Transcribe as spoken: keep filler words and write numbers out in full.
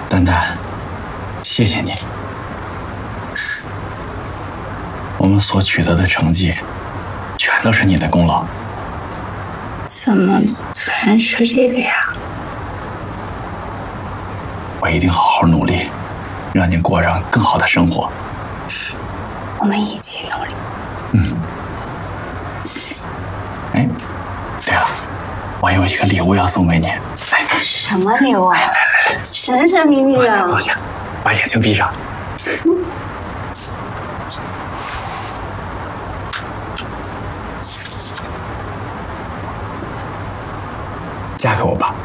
丹丹，谢谢你。我们所取得的成绩，全都是你的功劳。 怎么突然说这个呀？ 我一定好好努力，让你过上更好的生活。 我们一起努力。 嗯。哎，对了，我有一个礼物要送给你。来， 什么礼物啊？ 来来来来， 神神秘秘的。 坐下坐下，把眼睛闭上。嗯嫁给我吧。